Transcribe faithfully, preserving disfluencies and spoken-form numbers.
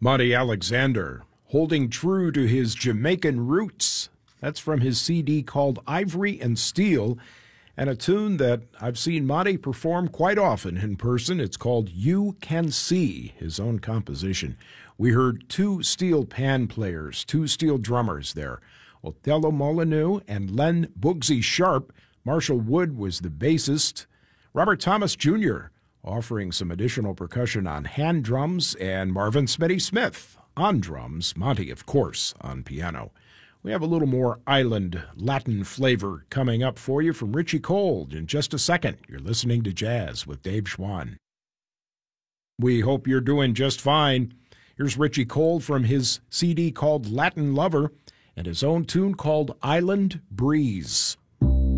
Monty Alexander, holding true to his Jamaican roots. That's from his C D called Ivory and Steel, and a tune that I've seen Monty perform quite often in person. It's called You Can See, his own composition. We heard two steel pan players, two steel drummers there, Othello Molyneux and Len Bugsy Sharp. Marshall Wood was the bassist. Robert Thomas Junior offering some additional percussion on hand drums, and Marvin Smitty Smith on drums, Monty, of course, on piano. We have a little more island Latin flavor coming up for you from Richie Cole in just a second. You're listening to Jazz with Dave Schwann. We hope you're doing just fine. Here's Richie Cole from his C D called Latin Lover and his own tune called Island Breeze.